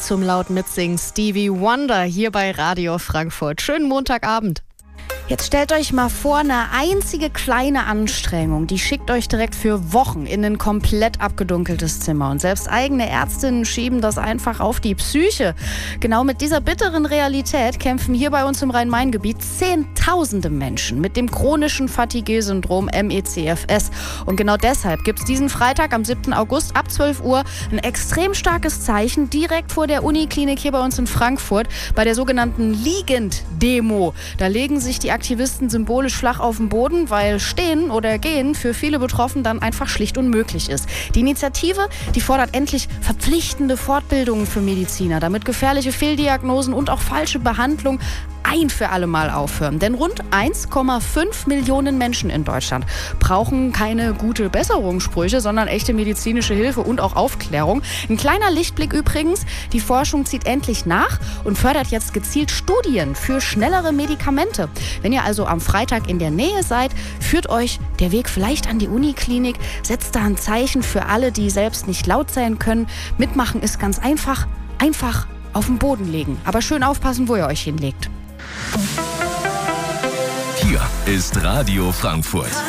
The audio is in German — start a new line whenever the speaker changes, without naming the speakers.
zum laut mitsingen Stevie Wonder hier bei Radio Frankfurt. Schönen Montagabend. Jetzt stellt euch mal vor, eine einzige kleine Anstrengung, die schickt euch direkt für Wochen in ein komplett abgedunkeltes Zimmer. Und selbst eigene Ärztinnen schieben das einfach auf die Psyche. Genau mit dieser bitteren Realität kämpfen hier bei uns im Rhein-Main-Gebiet Zehntausende Menschen mit dem chronischen Fatigue-Syndrom MECFS. Und genau deshalb gibt es diesen Freitag am 7. August ab 12 Uhr ein extrem starkes Zeichen direkt vor der Uniklinik hier bei uns in Frankfurt bei der sogenannten Liegend-Demo. Da legen sich die Aktivisten symbolisch flach auf den Boden, weil Stehen oder Gehen für viele Betroffen dann einfach schlicht unmöglich ist. Die Initiative, die fordert endlich verpflichtende Fortbildungen für Mediziner, damit gefährliche Fehldiagnosen und auch falsche Behandlung ein für alle Mal aufhören. Denn rund 1,5 Millionen Menschen in Deutschland brauchen keine gute Besserungssprüche, sondern echte medizinische Hilfe und auch Aufklärung. Ein kleiner Lichtblick übrigens, die Forschung zieht endlich nach und fördert jetzt gezielt Studien für schnellere Medikamente. Wenn ihr also am Freitag in der Nähe seid, führt euch der Weg vielleicht an die Uniklinik, setzt da ein Zeichen für alle, die selbst nicht laut sein können. Mitmachen ist ganz einfach auf den Boden legen. Aber schön aufpassen, wo ihr euch hinlegt.
Hier ist Radio Frankfurt.